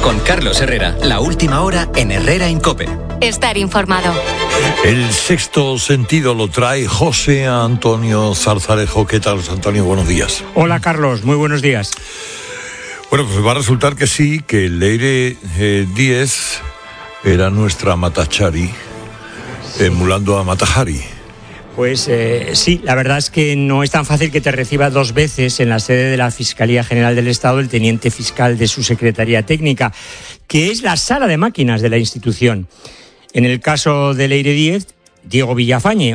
Con Carlos Herrera, la última hora en Herrera en COPE. Estar informado. El sexto sentido lo trae José Antonio Zarzarejo. ¿Qué tal, Antonio? Buenos días. Hola, Carlos. Muy buenos días. Bueno, pues va a resultar que sí, que Leire Díez era nuestra Matachari, emulando a Matahari. Pues sí, la verdad es que no es tan fácil que te reciba 2 veces en la sede de la Fiscalía General del Estado el teniente fiscal de su Secretaría Técnica, que es la sala de máquinas de la institución. En el caso de Leire Díez, Diego Villafañe,